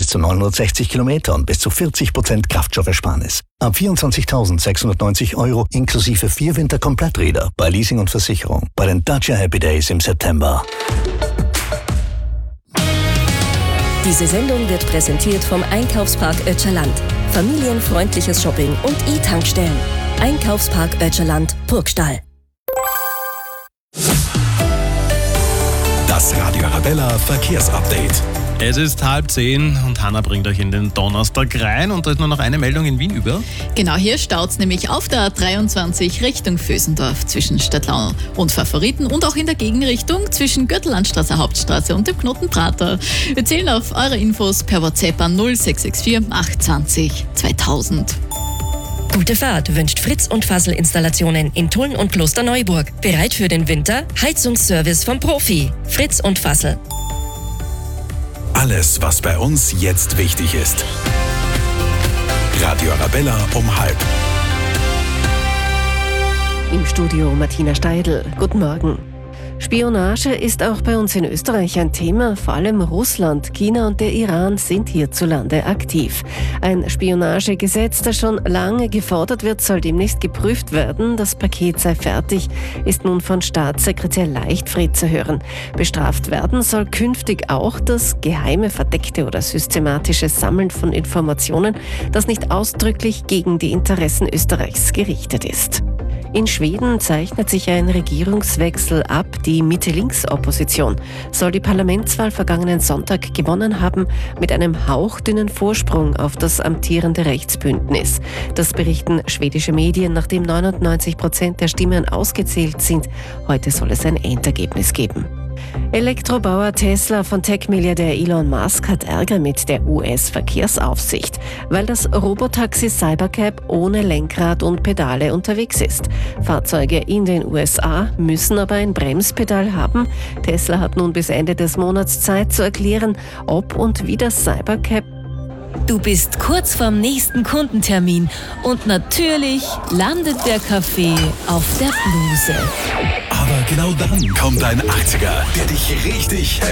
bis zu 960 Kilometer und bis zu 40% Kraftstoffersparnis. Ab 24.690 € inklusive 4 Winterkompletträder bei Leasing und Versicherung. Bei den Dacia Happy Days im September. Diese Sendung wird präsentiert vom Einkaufspark Ötscherland. Familienfreundliches Shopping und E-Tankstellen. Einkaufspark Ötscherland, Burgstall. Das Radio Arabella Verkehrsupdate. Es ist 9:30 und Hanna bringt euch in den Donnerstag rein und da ist nur noch eine Meldung in Wien über. Genau, hier staut es nämlich auf der A23 Richtung Vösendorf zwischen Stadtlau und Favoriten und auch in der Gegenrichtung zwischen Gürtellandstraße, Hauptstraße und dem Knoten Prater. Wir zählen auf eure Infos per WhatsApp an 0664 820 2000. Gute Fahrt wünscht Fritz und Fassel Installationen in Tulln und Klosterneuburg. Bereit für den Winter? Heizungsservice vom Profi. Fritz und Fassel. Alles, was bei uns jetzt wichtig ist. Radio Arabella um 12:30. Im Studio Martina Steidl. Guten Morgen. Spionage ist auch bei uns in Österreich ein Thema. Vor allem Russland, China und der Iran sind hierzulande aktiv. Ein Spionagegesetz, das schon lange gefordert wird, soll demnächst geprüft werden. Das Paket sei fertig, ist nun von Staatssekretär Leichtfried zu hören. Bestraft werden soll künftig auch das geheime, verdeckte oder systematische Sammeln von Informationen, das nicht ausdrücklich gegen die Interessen Österreichs gerichtet ist. In Schweden zeichnet sich ein Regierungswechsel ab. Die Mitte-Links-Opposition soll die Parlamentswahl vergangenen Sonntag gewonnen haben mit einem hauchdünnen Vorsprung auf das amtierende Rechtsbündnis. Das berichten schwedische Medien, nachdem 99% der Stimmen ausgezählt sind. Heute soll es ein Endergebnis geben. Elektrobauer Tesla von Tech-Milliardär Elon Musk hat Ärger mit der US-Verkehrsaufsicht, weil das Robotaxi Cybercab ohne Lenkrad und Pedale unterwegs ist. Fahrzeuge in den USA müssen aber ein Bremspedal haben. Tesla hat nun bis Ende des Monats Zeit zu erklären, ob und wie das Cybercab. Du bist kurz vorm nächsten Kundentermin und natürlich landet der Kaffee auf der Bluse. Aber genau dann kommt ein 80er, der dich richtig